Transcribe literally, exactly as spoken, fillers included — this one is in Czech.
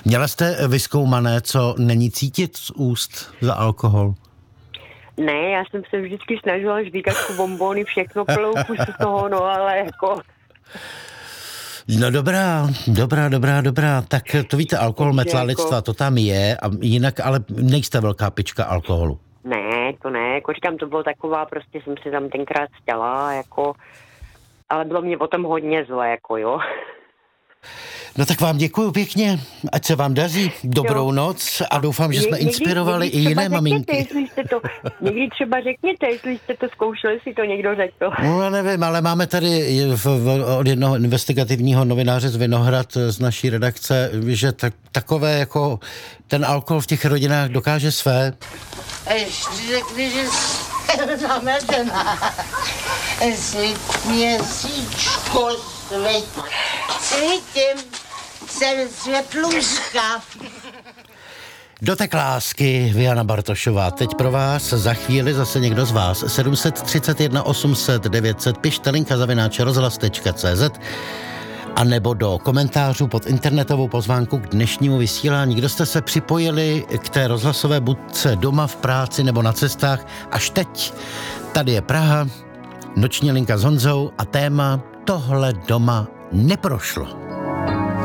Měla jste vyzkoumané, co není cítit z úst za alkohol? Ne, já jsem se vždycky snažila žvíkačku, bombony, všechno plnou kus z toho, no ale jako... No dobrá, dobrá, dobrá, dobrá. Tak to víte, alkohol, metla lidstva, to tam je, a jinak, ale nejste velká pička alkoholu. Ne, to ne, jako říkám, to bylo taková, prostě jsem si tam tenkrát chtěla, jako... Ale bylo mě o tom hodně zle, jako jo. No tak vám děkuju pěkně, ať se vám daří, dobrou jo. noc a doufám, že jsme Ně, inspirovali někdy, někdy i jiné maminky. Jestli jste to, někdy třeba řekněte, jestli jste to zkoušeli, jestli to někdo řekl. No nevím, ale máme tady v, v, od jednoho investigativního novináře z Vinohrad z naší redakce, že tak, takové jako ten alkohol v těch rodinách dokáže své. A ještě řekli, že jsem zametená. Svít měsíčko svít. Svítím, jsem světluška. Dotek lásky, Viana Bartošová. Teď pro vás, za chvíli zase někdo z vás. sedm tři jedna osm set devět set, pište linka zavináč rozhlas tečka cé zet a nebo do komentářů pod internetovou pozvánku k dnešnímu vysílání. Kdo jste se připojili k té rozhlasové budce doma, v práci nebo na cestách až teď? Tady je Praha, noční linka s Honzou a téma Tohle doma neprošlo.